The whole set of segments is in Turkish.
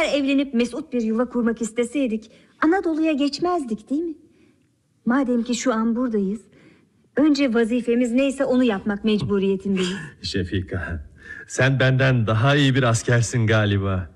Eğer evlenip mesut bir yuva kurmak isteseydik Anadolu'ya geçmezdik, değil mi? Madem ki şu an buradayız, önce vazifemiz neyse onu yapmak mecburiyetindeyiz. Şefika, sen benden daha iyi bir askersin galiba.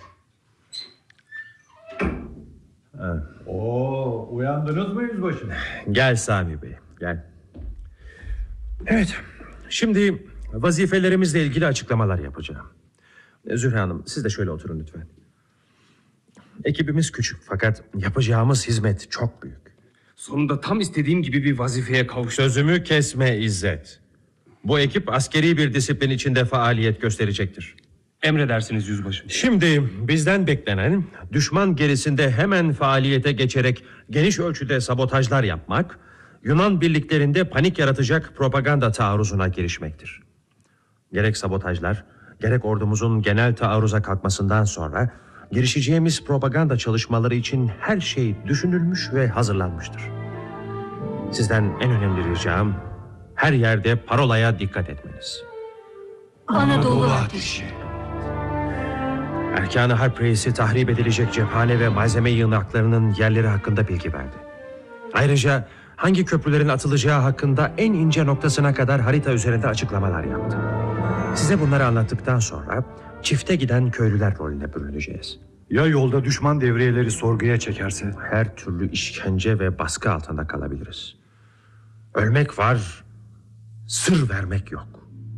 Uyandınız mı yüzbaşım? Gel Sami Bey, gel. Evet, şimdi vazifelerimizle ilgili açıklamalar yapacağım. Zühre Hanım, siz de şöyle oturun lütfen. Ekibimiz küçük fakat yapacağımız hizmet çok büyük. Sonunda tam istediğim gibi bir vazifeye kavuştum. Sözümü kesme İzzet. Bu ekip askeri bir disiplin içinde faaliyet gösterecektir. Emredersiniz yüzbaşım. Şimdi bizden beklenen düşman gerisinde hemen faaliyete geçerek geniş ölçüde sabotajlar yapmak, Yunan birliklerinde panik yaratacak propaganda taarruzuna girişmektir. Gerek sabotajlar, gerek ordumuzun genel taarruza kalkmasından sonra girişeceğimiz propaganda çalışmaları için her şey düşünülmüş ve hazırlanmıştır. Sizden en önemli ricam her yerde parolaya dikkat etmeniz. Anadolu ateşi. Erkan-ı Harp Reisi tahrip edilecek cephane ve malzeme yığınaklarının yerleri hakkında bilgi verdi. Ayrıca hangi köprülerin atılacağı hakkında en ince noktasına kadar harita üzerinde açıklamalar yaptı. Size bunları anlattıktan sonra çifte giden köylüler rolüne bürüneceğiz. Ya yolda düşman devriyeleri sorguya çekerse? Her türlü işkence ve baskı altında kalabiliriz. Ölmek var, sır vermek yok.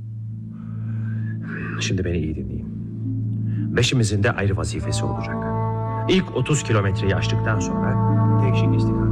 Şimdi beni iyi dinleyin. Beşimizin de ayrı vazifesi olacak. İlk 30 kilometreyi aştıktan sonra değişik istikamet